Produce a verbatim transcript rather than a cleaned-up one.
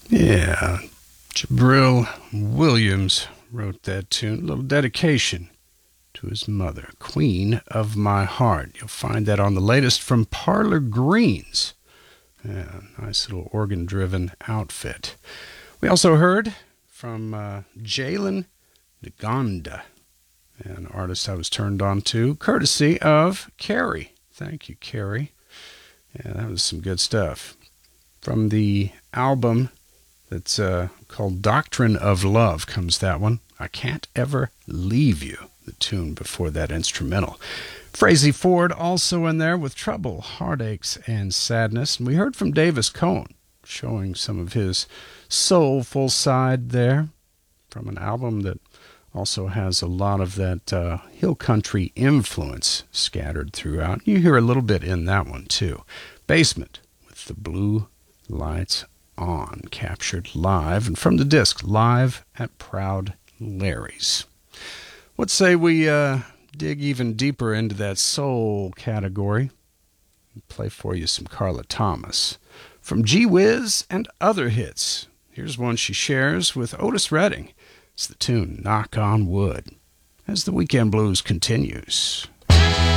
Yeah, Jabril Williams wrote that tune. A little dedication to his mother, Queen of My Heart. You'll find that on the latest from Parlor Greens. Yeah, nice little organ-driven outfit. We also heard from uh, Jalen Ngonda, an artist I was turned on to, courtesy of Carrie. Thank you, Carrie. Yeah, that was some good stuff. From the album that's uh, called Doctrine of Love comes that one. I Can't Ever Leave You, the tune before that instrumental. Frazee Ford also in there with Trouble, Heartaches, and Sadness. And we heard from Davis Cohn, showing some of his soulful side there from an album that also has a lot of that uh, hill country influence scattered throughout. You hear a little bit in that one, too. Basement with the Blue Lights On, captured live and from the disc, Live at Proud Larry's. What say we uh, dig even deeper into that soul category and play for you some Carla Thomas from Gee Whiz and other hits. Here's one she shares with Otis Redding. It's the tune Knock on Wood as the Weekend Blues continues.